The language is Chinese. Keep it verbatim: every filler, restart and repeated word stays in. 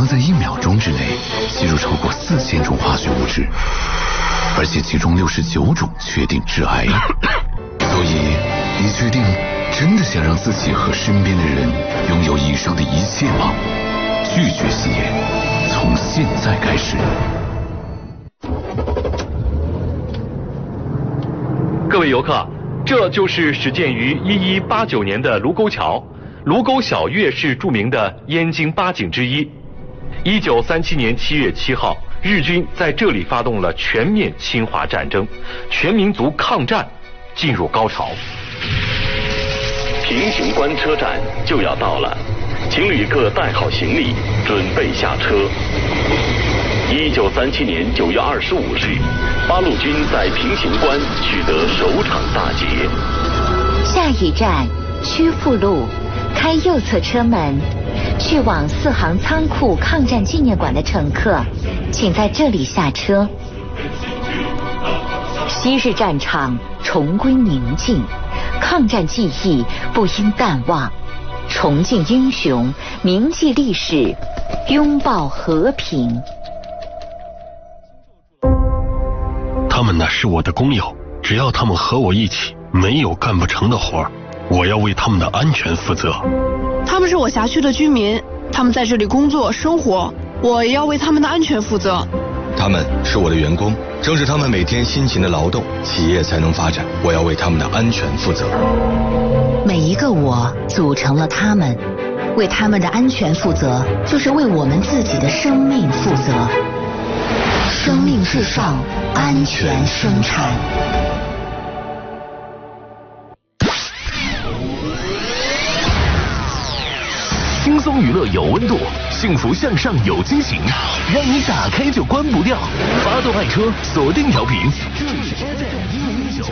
在一秒钟之内吸入超过四千种化学物质，而且其中六十九种确定致癌。所以，你确定真的想让自己和身边的人拥有以上的一切吗？拒绝吸烟，从现在开始。 各位游客，这就是始建于一一八九年的卢沟桥。卢沟晓月是著名的燕京八景之一。一九三七年七月七号，日军在这里发动了全面侵华战争，全民族抗战进入高潮。 平型关车站就要到了，请旅客带好行李，准备下车。一九三七年九月二十五日，八路军在平型关取得首场大捷。 下一站曲阜路，开右侧车门，去往四行仓库抗战纪念馆的乘客，请在这里下车。昔日战场重归宁静，抗战记忆不应淡忘，重敬英雄，铭记历史，拥抱和平。 他们乃是我的工友，只要他们和我一起，没有干不成的活儿。我要为他们的安全负责。 他们是我辖区的居民，他们在这里工作生活，我也要为他们的安全负责。 他们是我的员工，正是他们每天辛勤的劳动，企业才能发展。我要为他们的安全负责。 每一个我组成了他们，为他们的安全负责，就是为我们自己的生命负责。生命至上，安全生产。 轻松娱乐有温度，幸福向上有惊喜，让你打开就关不掉。发动爱车，锁定调频，这里是 F M 一零一九。